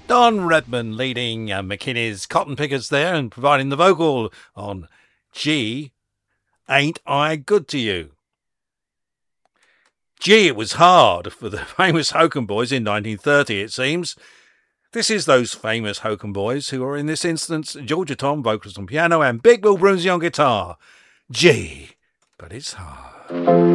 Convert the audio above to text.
Don Redman leading McKinney's Cotton Pickers there and providing the vocal on Gee, Ain't I Good to You? Gee, it was hard for the famous Hoken Boys in 1930, it seems. This is those famous Hoken Boys who are in this instance Georgia Tom, vocals on piano, and Big Bill Broonzy on guitar. Gee, but it's hard.